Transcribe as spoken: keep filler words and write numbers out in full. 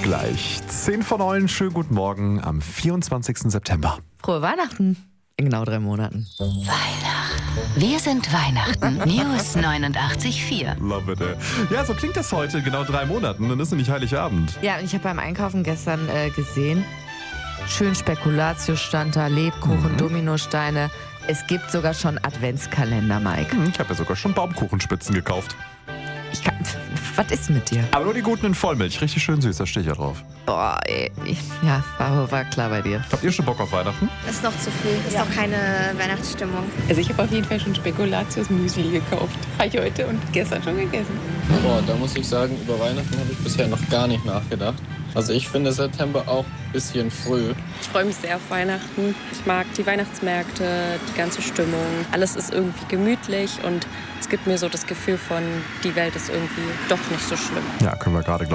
gleich. zehn vor neun, schönen guten Morgen am vierundzwanzigsten September. Frohe Weihnachten in genau drei Monaten. Weihnachten. Wir sind Weihnachten. News neunundachtzig Komma vier. Love it, ey. Ja, so klingt das heute, genau drei Monaten. Dann ist nämlich Heiligabend. Ja, und ich habe beim Einkaufen gestern äh, gesehen, schön Spekulatius stand da, Lebkuchen, Mhm. Dominosteine. Es gibt sogar schon Adventskalender, Mike. Hm, Ich habe ja sogar schon Baumkuchenspitzen gekauft. Ich kann, was ist mit dir? Aber nur die guten in Vollmilch. Richtig schön süß, da stehe ich ja drauf. Boah, ey. Ja, war, war klar bei dir. Habt ihr schon Bock auf Weihnachten? Ist noch zu früh. Ist noch keine Weihnachtsstimmung. Also ich habe auf jeden Fall schon Spekulatius-Müsli gekauft. Habe ich heute und gestern schon gegessen. Boah, da muss ich sagen, über Weihnachten habe ich bisher noch gar nicht nachgedacht. Also ich finde September auch ein bisschen früh. Ich freue mich sehr auf Weihnachten. Ich mag die Weihnachtsmärkte, die ganze Stimmung. Alles ist irgendwie gemütlich und es gibt mir so das Gefühl von, die Welt ist irgendwie doch nicht so schlimm. Ja, können wir gerade